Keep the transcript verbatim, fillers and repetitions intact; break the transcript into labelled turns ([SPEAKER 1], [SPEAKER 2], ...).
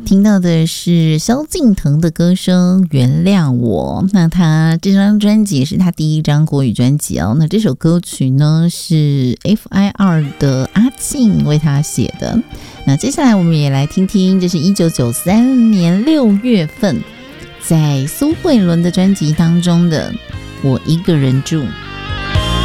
[SPEAKER 1] 听到的是萧敬腾的歌声《原谅我》。那他这张专辑是他第一张国语专辑哦。那这首歌曲呢是 F I R 的阿庆为他写的。那接下来我们也来听听，这是一九九三年六月份在苏慧伦的专辑当中的《我一个人住》。